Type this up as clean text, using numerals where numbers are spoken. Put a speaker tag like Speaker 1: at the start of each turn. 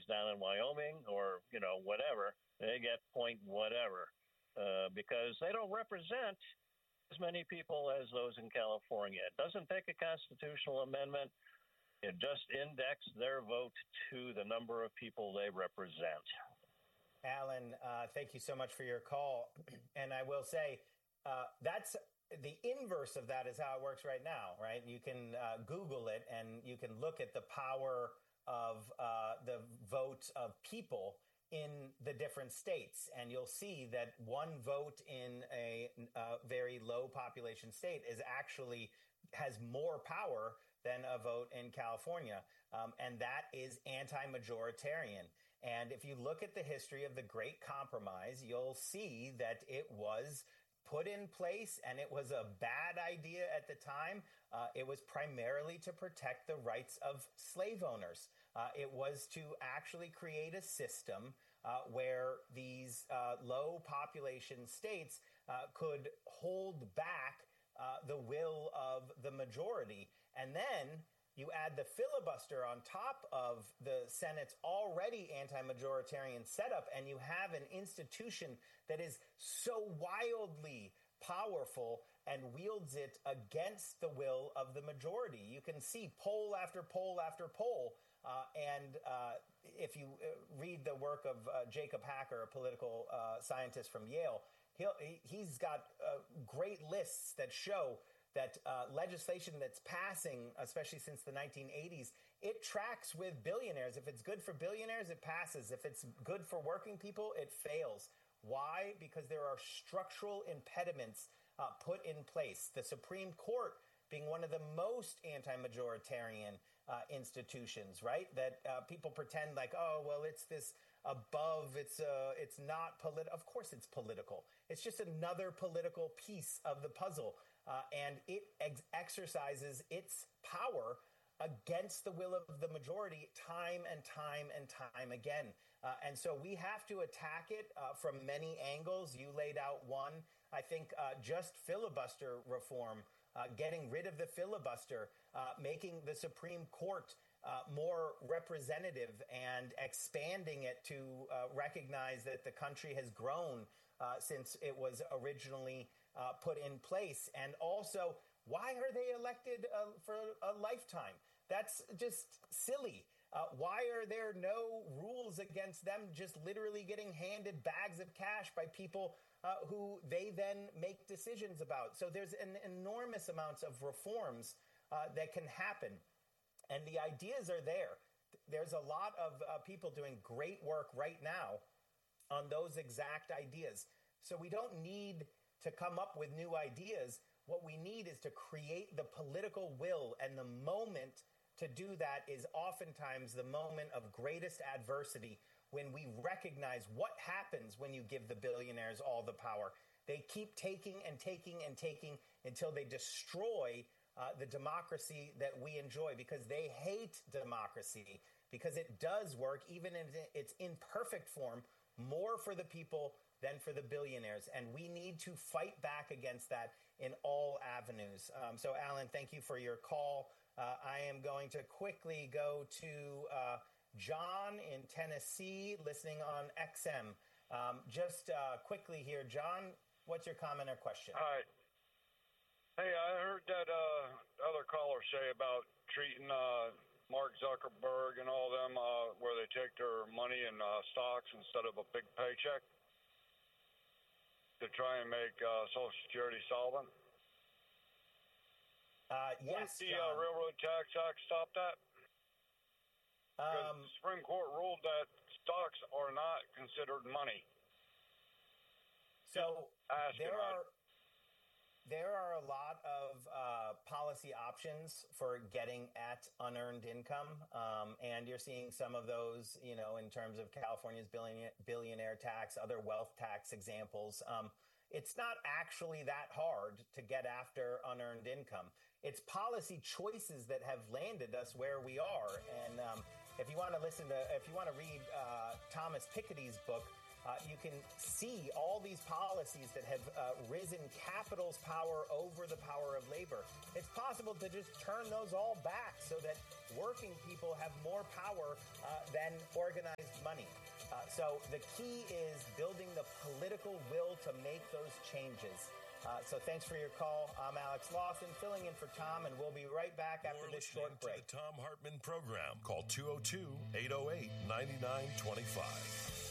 Speaker 1: down in Wyoming or, whatever, they get point whatever because they don't represent as many people as those in California. It doesn't take a constitutional amendment. It just indexed their vote to the number of people they represent.
Speaker 2: Alan, thank you so much for your call. And I will say that's the inverse of that is how it works right now, right? You can Google it and you can look at the power of the vote of people in the different states. And you'll see that one vote in a very low population state has more power than a vote in California. And that is anti-majoritarian. And if you look at the history of the Great Compromise, you'll see that it was put in place, and it was a bad idea at the time. It was primarily to protect the rights of slave owners. It was to actually create a system where these low population states could hold back the will of the majority. And then you add the filibuster on top of the Senate's already anti-majoritarian setup, and you have an institution that is so wildly powerful and wields it against the will of the majority. You can see poll after poll after poll. And if you read the work of Jacob Hacker, a political scientist from Yale, he's got great lists that show that legislation that's passing, especially since the 1980s, it tracks with billionaires. If it's good for billionaires, it passes. If it's good for working people, it fails. Why? Because there are structural impediments put in place. The Supreme Court being one of the most anti-majoritarian institutions, right? That people pretend like, oh, well, it's this above, it's not political. Of course it's political. It's just another political piece of the puzzle. And it exercises its power against the will of the majority time and time and time again. And so we have to attack it from many angles. You laid out one. I think just filibuster reform, getting rid of the filibuster, making the Supreme Court more representative and expanding it to recognize that the country has grown since it was originally put in place. And also, why are they elected for a lifetime? That's just silly. Why are there no rules against them just literally getting handed bags of cash by people who they then make decisions about? So there's an enormous amounts of reforms that can happen. And the ideas are there. There's a lot of people doing great work right now on those exact ideas. So we don't need to come up with new ideas. What we need is to create the political will, and the moment to do that is oftentimes the moment of greatest adversity, when we recognize what happens when you give the billionaires all the power. They keep taking and taking and taking until they destroy the democracy that we enjoy, because they hate democracy, because it does work, even in its imperfect form, more for the people than for the billionaires. And we need to fight back against that in all avenues. So, Alan, thank you for your call. I am going to quickly go to John in Tennessee, listening on XM. Just quickly here, John, what's your comment or question?
Speaker 3: Hi. Hey, I heard that other caller say about treating Mark Zuckerberg and all them where they take their money in stocks instead of a big paycheck to try and make Social Security solvent.
Speaker 2: Yes,
Speaker 3: Wouldn't the Railroad Tax Act stop that? Because the Supreme Court ruled that stocks are not considered money.
Speaker 2: So there are a lot of policy options for getting at unearned income, and you're seeing some of those, in terms of California's billionaire tax, other wealth tax examples. It's not actually that hard to get after unearned income. It's policy choices that have landed us where we are. And if you want to read Thomas Piketty's book, You can see all these policies that have risen capital's power over the power of labor. It's possible to just turn those all back so that working people have more power than organized money. So the key is building the political will to make those changes. So thanks for your call. I'm Alex Lawson, filling in for Tom, and we'll be right back after this short break.
Speaker 4: To the Thom Hartmann Program. Call 202-808-9925.